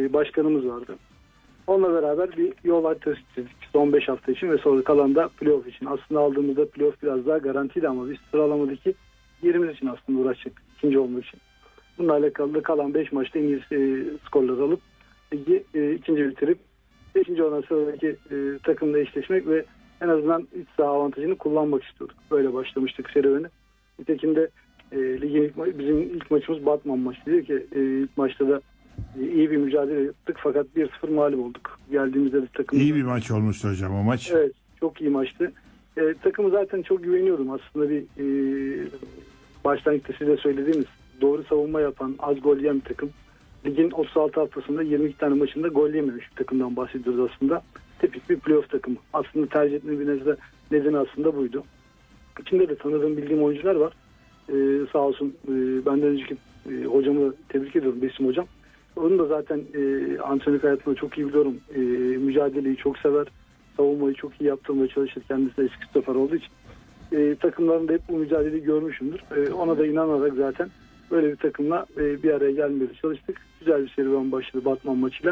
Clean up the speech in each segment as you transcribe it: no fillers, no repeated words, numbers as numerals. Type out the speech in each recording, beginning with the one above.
başkanımız vardı. Onunla beraber bir yol haritası çizdik son 5 hafta için ve sonra kalan da playoff için. Aslında aldığımızda playoff biraz daha garantiydi ama biz sıralamadaki yerimiz için aslında uğraşacaktık ikinci olmak için. Bununla alakalı da kalan 5 maçta en iyi skorları alıp ligi ikinci bitirip 5. olan sıradaki takımla eşleşmek ve en azından iç saha avantajını kullanmak istiyorduk. Böyle başlamıştık serüveni. Nitekim de ligin bizim ilk maçımız Batman maçı. Diyor ki ilk maçta da iyi bir mücadele yaptık fakat 1-0 mağlup olduk. Geldiğimizde de takım... İyi bir maç olmuştu hocam o maç. Evet, çok iyi maçtı. Takımı zaten çok güveniyordum. Aslında bir başlangıçta size söylediğimiz doğru savunma yapan, az gol yiyen bir takım. Ligin 36 haftasında 22 tane maçında gol yememiş bir takımdan bahsediyoruz aslında. Tipik bir playoff takımı. Aslında tercih etme bir nedeni aslında buydu. İçinde de tanıdığım, bildiğim oyuncular var. Sağ olsun benden önceki hocamı tebrik ediyorum, Besim hocam. Onun da zaten antrenörlük hayatında çok iyi biliyorum. Mücadeleyi çok sever. Savunmayı çok iyi yaptırmaya çalışır. Kendisi de eski stoper olduğu için. Takımlarında hep bu mücadeleyi görmüşümdür. Ona da inanarak zaten böyle bir takımla bir araya gelmeye çalıştık. Güzel bir serüven başladı Batman maçıyla.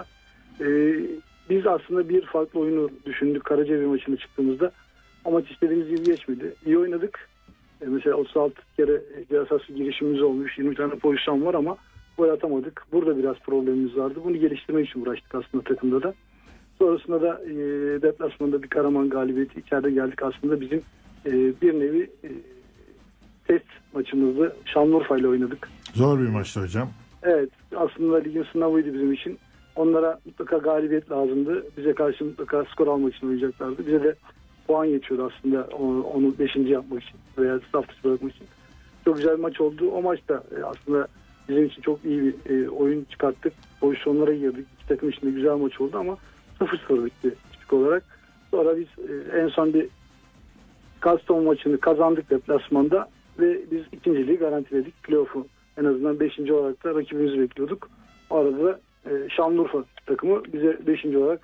Biz aslında bir farklı oyunu düşündük Karacabey maçına çıktığımızda. Amaç istediğimiz gibi geçmedi. İyi oynadık. Mesela 36 kere cezasız girişimimiz olmuş. 20 tane pozisyon var ama gol atamadık. Burada biraz problemimiz vardı. Bunu geliştirmek için uğraştık aslında takımda da. Sonrasında da deplasmanda bir Karaman galibiyeti içeride geldik. Aslında bizim bir nevi test maçımızdı. Şanlıurfa ile oynadık. Zor bir maçtı hocam. Evet. Aslında ligin sınavıydı bizim için. Onlara mutlaka galibiyet lazımdı. Bize karşı mutlaka skor almak için oynayacaklardı. Bize de puan geçiyordu aslında onu 5. yapmak için veya staff dışı bırakmak için. Çok güzel bir maç oldu. O maçta aslında bizim için çok iyi bir oyun çıkarttık. Pozisyonlara girdik. İki takım içinde güzel maç oldu ama 0-0 bitti tipik olarak. Sonra biz en son bir Kastamonu maçını kazandık deplasmanda ve biz ikinciliği garantiledik. Playoff'u en azından 5. olarak da rakibimizi bekliyorduk. O arada da Şanlıurfa takımı bize 5. olarak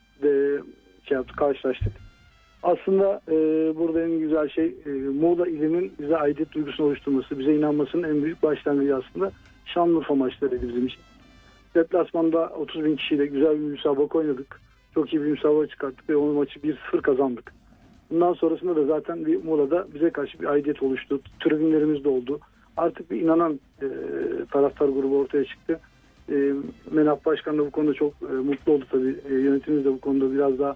karşılaştık. Aslında burada en güzel şey Muğla ilinin bize aidiyet duygusunu oluşturması, bize inanmasının en büyük başlangıcı aslında Şanlıurfa maçlarıydı bizim için. Deplasmanda 30 bin kişiyle güzel bir müsabaka oynadık. Çok iyi bir müsabaka çıkarttık ve o maçı 1-0 kazandık. Bundan sonrasında da zaten bir Muğla'da bize karşı bir aidiyet oluştu. Tribünlerimiz de oldu. Artık bir inanan taraftar grubu ortaya çıktı. Menaf Başkan da bu konuda çok mutlu oldu tabii. Yönetimimiz de bu konuda biraz daha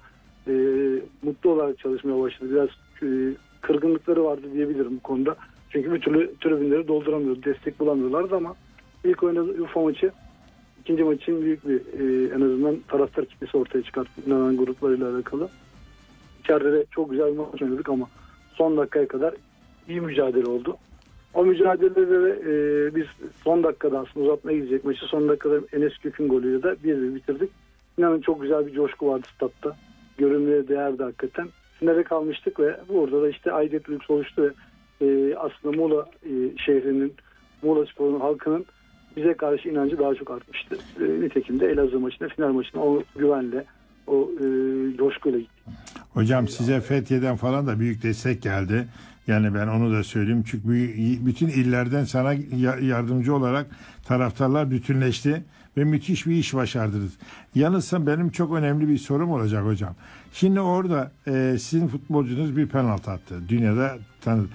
mutlu olarak çalışmaya başladı. Biraz kırgınlıkları vardı diyebilirim bu konuda. Çünkü bir türlü tribünleri dolduramıyordu. Destek bulamıyorlardı ama ilk oynadığı Urfa maçı ikinci maç için büyük bir en azından taraftar kitlesi ortaya çıkarttı. İnanan gruplarıyla alakalı. İçeride de çok güzel bir maç oynadık ama son dakikaya kadar iyi mücadele oldu. O mücadelede de biz son dakikada aslında uzatmaya gidecek maçı son dakikada Enes Kök'ün golüyle de 1-1 bitirdik. İnanın çok güzel bir coşku vardı statta. Görünmeye değerdi hakikaten. Finale kalmıştık ve burada da işte aidiyet duygusu oluştu ve aslında Muğla şehrinin, Muğla Spor'un halkının bize karşı inancı daha çok artmıştı. Nitekim de Elazığ maçına, final maçına o güvenle, o coşkuyla gittik. Hocam size Fethiye'den falan da büyük destek geldi. Yani ben onu da söyleyeyim. Çünkü bütün illerden sana yardımcı olarak taraftarlar bütünleşti ve müthiş bir iş başardınız. Yalnızsa benim çok önemli bir sorum olacak hocam. Şimdi orada sizin futbolcunuz bir penaltı attı. Dünyada tanıdı.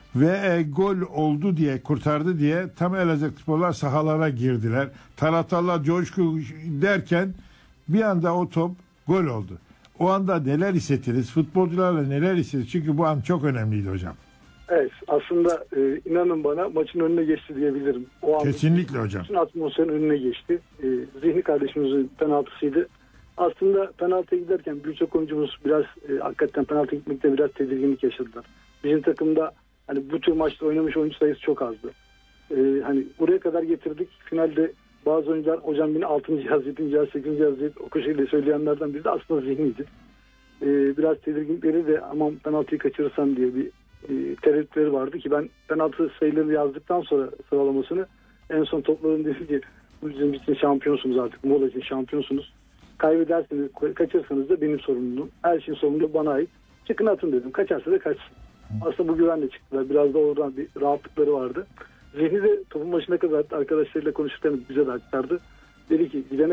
Ve gol oldu diye, kurtardı diye tam Elazığsporlar sahalara girdiler. Taraftarlar coşku derken bir anda o top gol oldu. O anda neler hissettiniz? Futbolcularla neler hissettiniz? Çünkü bu an çok önemliydi hocam. Evet, aslında inanın bana maçın önüne geçti diyebilirim. O kesinlikle hocam. Bütün atmosferin önüne geçti. Zihni kardeşimizin penaltısıydı. Aslında penaltıya giderken birçok oyuncumuz biraz hakikaten penaltı gitmekte biraz tedirginlik yaşadılar. Bizim takımda hani bu tür maçta oynamış oyuncu sayısı çok azdı. Hani buraya kadar getirdik. Finalde bazı oyuncular hocam beni 6. cihaz, 7. cihaz, 8. cihaz o köşeyle söyleyenlerden biri de aslında zihniydi. Biraz tedirginlikleri de aman penaltıyı kaçırırsam diye bir tereddütleri vardı ki ben penaltı sayılarını yazdıktan sonra sıralamasını en son topladım, dedi ki bu bizim için şampiyonsunuz artık. Muğla için şampiyonsunuz. Kaybederseniz, kaçırsanız da benim sorumluluğum. Her şeyin sorumluluğu bana ait. Çıkın atın dedim. Kaçarsa da kaçsın. Aslında bu güvenle çıktılar. Biraz da oradan bir rahatlıkları vardı. Zihni de topun başına kadar arkadaşlarıyla konuştuklarını bize de aktardı. Dedi ki gidene